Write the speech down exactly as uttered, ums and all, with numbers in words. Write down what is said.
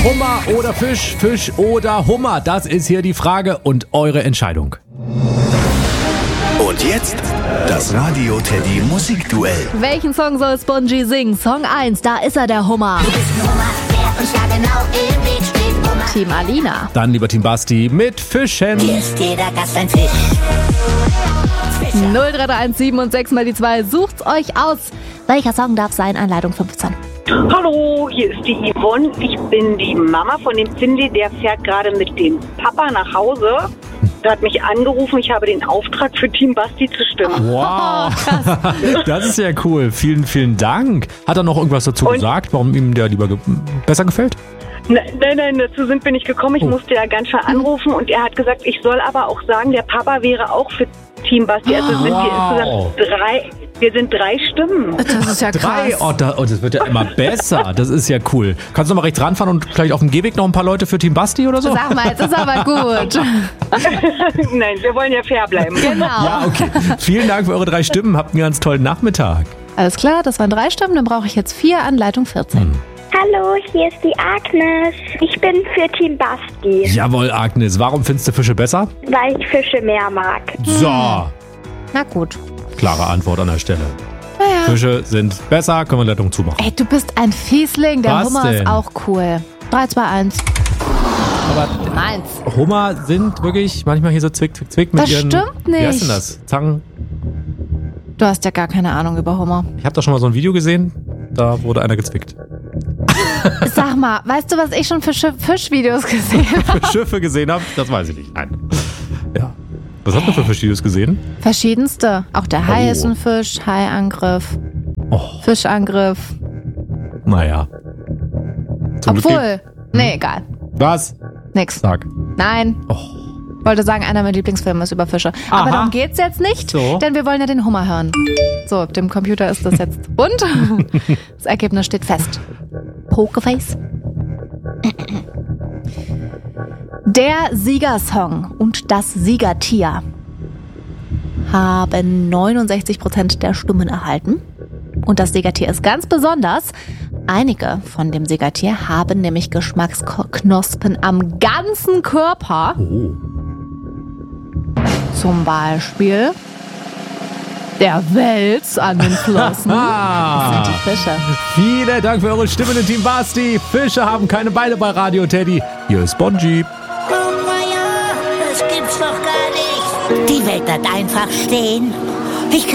Hummer oder Fisch, Fisch oder Hummer? Das ist hier die Frage und eure Entscheidung. Und jetzt das Radio Teddy Musikduell. Welchen Song soll Spongy singen? Song eins, da ist er, der Hummer. Du bist ein Hummer, der uns ja genau im Weg steht, Hummer. Team Alina. Dann lieber Team Basti mit Fischen. Hier ist jeder Gast ein Fisch. null drei drei eins sieben und sechs mal die zwei. Sucht's euch aus. Welcher Song darf sein? Anleitung fünfzehn. Hallo, hier ist die Yvonne. Ich bin die Mama von dem Cindy, der fährt gerade mit dem Papa nach Hause. Der hat mich angerufen, ich habe den Auftrag für Team Basti zu stimmen. Wow, das ist ja cool. Vielen, vielen Dank. Hat er noch irgendwas dazu Und gesagt, warum ihm der lieber ge- besser gefällt? Nein, nein, nein, dazu sind wir nicht gekommen. Ich Oh. musste ja ganz schnell anrufen und er hat gesagt, ich soll aber auch sagen, der Papa wäre auch für Team Basti. Also sind wir Wow. insgesamt drei, wir sind drei Stimmen. Das ist ja Drei? krass. Oh, da, oh, das wird ja immer besser. Das ist ja cool. Kannst du noch mal rechts ranfahren und vielleicht auf dem Gehweg noch ein paar Leute für Team Basti oder so? Sag mal, jetzt ist aber gut. Nein, wir wollen ja fair bleiben. Genau. Ja, okay. Vielen Dank für eure drei Stimmen. Habt einen ganz tollen Nachmittag. Alles klar, das waren drei Stimmen, dann brauche ich jetzt vier, Anleitung vierzehn. Hm. Hallo, hier ist die Agnes. Ich bin für Team Basti, Jawohl, Agnes. Warum findest du Fische besser? weil ich Fische mehr mag. So, Na gut. klare Antwort an der Stelle. Naja. Fische sind besser, können wir Leitung zumachen. Ey, du bist ein Fiesling, der Was Hummer denn? ist auch cool. drei, zwei, eins. Aber Eins. Hummer sind wirklich manchmal hier so zwick, zwick, zwick mit Das ihren... stimmt Wie heißt nicht. denn das? Zangen? Du hast ja gar keine Ahnung über Hummer. Ich habe da schon mal so ein Video gesehen, da wurde einer gezwickt. Sag mal, weißt du, was ich schon für Schiff- Fischvideos gesehen habe? Für Schiffe gesehen habe, das weiß ich nicht. Nein. Ja. Was habt ihr für Fischvideos gesehen? Verschiedenste. Auch der Hai Oh. ist ein Fisch, Haiangriff, Oh, Fischangriff. naja. Zum Glück Obwohl, nee, egal. geht- Was? Nix. Sag. Nein. Oh. Ich wollte sagen, einer meiner Lieblingsfilme ist über Fische. Aber Aha. darum geht's jetzt nicht, So. denn wir wollen ja den Hummer hören. So, dem Computer ist das jetzt bunt. Das Ergebnis steht fest. Pokerface. Der Siegersong und das Siegertier haben neunundsechzig Prozent der Stimmen erhalten. Und das Siegertier ist ganz besonders. Einige von dem Siegertier haben nämlich Geschmacksknospen am ganzen Körper. Oh. Zum Beispiel der Wels an den Flossen. Das sind die Fische. Vielen Dank für eure Stimmen, Team Basti. Fische haben keine Beine bei Radio Teddy. Hier ist Spongy. Oh Meier, das gibt's doch gar nicht. Die Welt bleibt einfach stehen. Ich